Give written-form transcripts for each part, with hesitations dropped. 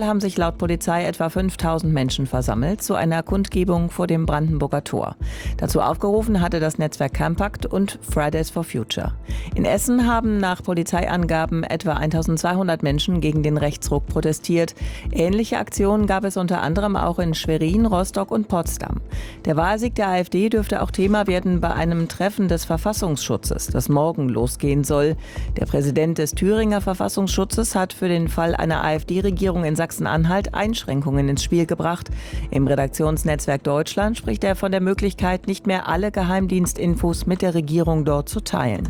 haben sich laut Polizei etwa 5000 Menschen versammelt zu einer Kundgebung vor dem Brandenburger Tor. Dazu aufgerufen hatte das Netzwerk Campact und Fridays for Future. In Essen haben nach Polizeiangaben etwa 1200 Menschen gegen den Rechtsruck protestiert. Ähnliche Aktionen gab es unter anderem auch in Schwerin, Rostock und Potsdam. Der Wahlsieg der AfD dürfte auch Thema werden bei einem Treffen des Verfassungsschutzes, das morgen losgehen soll. Der Präsident des Thüringer Verfassungsschutzes hat für den Fall einer AfD-Regierung in Sachsen-Anhalt Einschränkungen ins Spiel gebracht. Im Redaktionsnetzwerk Deutschland spricht er von der Möglichkeit, nicht mehr alle Geheimdienstinfos mit der Regierung dort zu teilen.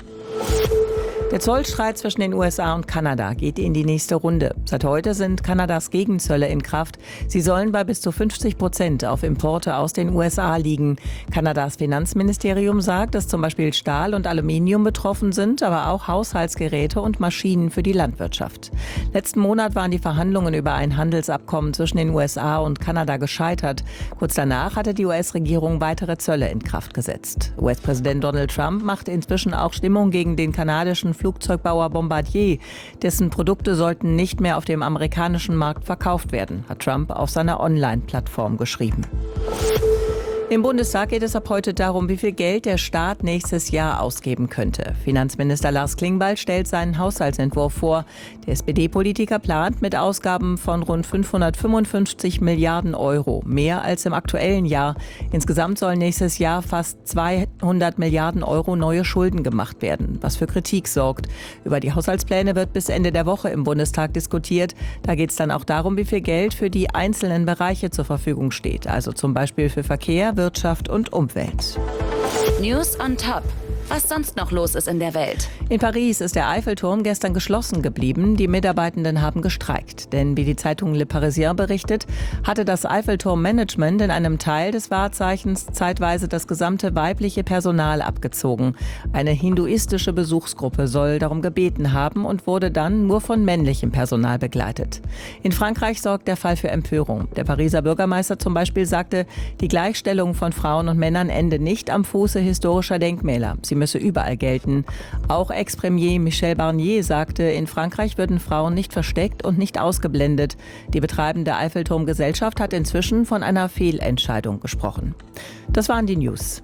Der Zollstreit zwischen den USA und Kanada geht in die nächste Runde. Seit heute sind Kanadas Gegenzölle in Kraft. Sie sollen bei bis zu 50% auf Importe aus den USA liegen. Kanadas Finanzministerium sagt, dass zum Beispiel Stahl und Aluminium betroffen sind, aber auch Haushaltsgeräte und Maschinen für die Landwirtschaft. Letzten Monat waren die Verhandlungen über ein Handelsabkommen zwischen den USA und Kanada gescheitert. Kurz danach hatte die US-Regierung weitere Zölle in Kraft gesetzt. US-Präsident Donald Trump macht inzwischen auch Stimmung gegen den kanadischen Flugzeugbauer Bombardier. Dessen Produkte sollten nicht mehr auf dem amerikanischen Markt verkauft werden, hat Trump auf seiner Online-Plattform geschrieben. Im Bundestag geht es ab heute darum, wie viel Geld der Staat nächstes Jahr ausgeben könnte. Finanzminister Lars Klingbeil stellt seinen Haushaltsentwurf vor. Der SPD-Politiker plant mit Ausgaben von rund 555 Milliarden Euro, mehr als im aktuellen Jahr. Insgesamt sollen nächstes Jahr fast 200 Milliarden Euro neue Schulden gemacht werden, was für Kritik sorgt. Über die Haushaltspläne wird bis Ende der Woche im Bundestag diskutiert. Da geht es dann auch darum, wie viel Geld für die einzelnen Bereiche zur Verfügung steht, also zum Beispiel für Verkehr, Wirtschaft und Umwelt. News on Top. Was sonst noch los ist in der Welt. In Paris ist der Eiffelturm gestern geschlossen geblieben. Die Mitarbeitenden haben gestreikt. Denn wie die Zeitung Le Parisien berichtet, hatte das Eiffelturm-Management in einem Teil des Wahrzeichens zeitweise das gesamte weibliche Personal abgezogen. Eine hinduistische Besuchsgruppe soll darum gebeten haben und wurde dann nur von männlichem Personal begleitet. In Frankreich sorgt der Fall für Empörung. Der Pariser Bürgermeister zum Beispiel sagte, die Gleichstellung von Frauen und Männern ende nicht am Fuße historischer Denkmäler. Sie müsse überall gelten. Auch Ex-Premier Michel Barnier sagte, in Frankreich würden Frauen nicht versteckt und nicht ausgeblendet. Die betreibende Eiffelturm-Gesellschaft hat inzwischen von einer Fehlentscheidung gesprochen. Das waren die News.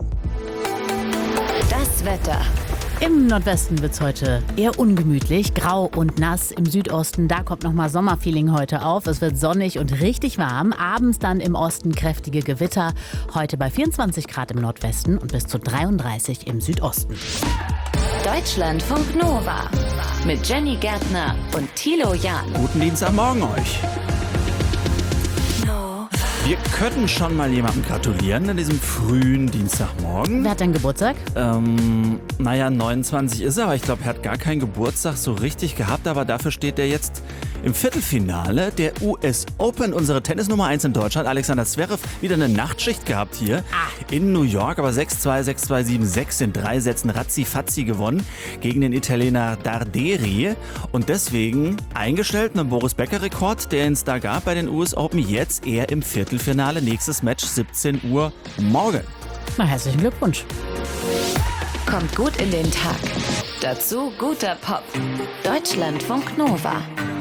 Das Wetter. Im Nordwesten wird es heute eher ungemütlich, grau und nass. Im Südosten, da kommt nochmal Sommerfeeling heute auf. Es wird sonnig und richtig warm. Abends dann im Osten kräftige Gewitter. Heute bei 24 Grad im Nordwesten und bis zu 33 im Südosten. Deutschlandfunk Nova mit Jenny Gärtner und Thilo Jahn. Guten Dienstagmorgen euch. Wir können schon mal jemandem gratulieren an diesem frühen Dienstagmorgen. Wer hat denn Geburtstag? 29 ist er, aber ich glaube, er hat gar keinen Geburtstag so richtig gehabt. Aber dafür steht er jetzt im Viertelfinale der US Open. Unsere Tennisnummer 1 in Deutschland, Alexander Zverev, wieder eine Nachtschicht gehabt hier in New York. Aber 6-2, 6-2, 7-6 in 3 Sätzen ratzi-fatzi gewonnen gegen den Italiener Darderi. Und deswegen eingestellt einen Boris Becker-Rekord, der es da gab bei den US Open. Jetzt eher im Viertelfinale. Nächstes Match 17 Uhr morgen. Na, herzlichen Glückwunsch. Kommt gut in den Tag. Dazu guter Pop. Deutschlandfunk Nova.